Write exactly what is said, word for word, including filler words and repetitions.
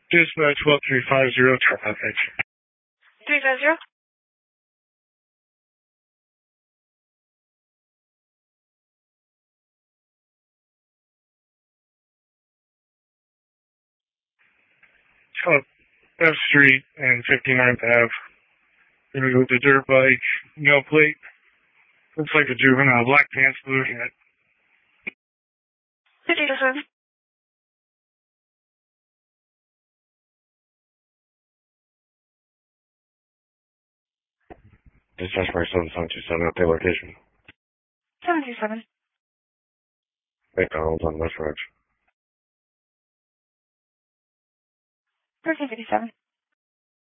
Dispatch twelve three five zero traffic. three five zero? Oh, F Street and fifty-ninth Ave. Gonna go with the dirt bike, no plate. Looks like a juvenile, black pants, blue hat. fifty to seven. Dispatch by seven seven two seven at the location. seven two seven. McDonald's on West Ridge. thirteen fifty-seven.